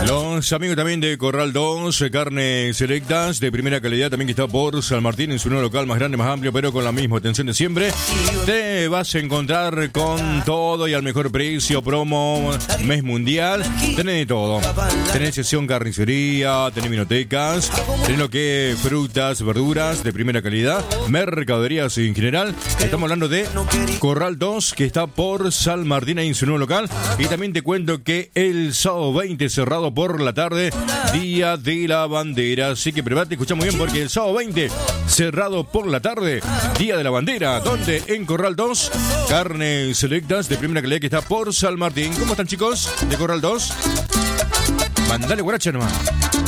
Los amigos también de Corral 2, carnes selectas de primera calidad, también que está por San Martín, en su nuevo local más grande, más amplio, pero con la misma atención de siempre. Te vas a encontrar con todo y al mejor precio, promo, mes mundial. Tenés de todo. Tenés sección carnicería, tenés vinotecas, tenés lo que es frutas, verduras de primera calidad, mercaderías en general. Estamos hablando de Corral 2, que está por San Martín, ahí en su nuevo local. Y también te cuento que el sábado 20 cerrado por la tarde, Día de la Bandera. Así que prepárate, escuchá muy bien, porque el sábado 20 cerrado por la tarde, Día de la Bandera, donde en Corral 2, carnes selectas de primera calidad, que está por San Martín. ¿Cómo están, chicos de Corral 2? Mandale guaracha nomás.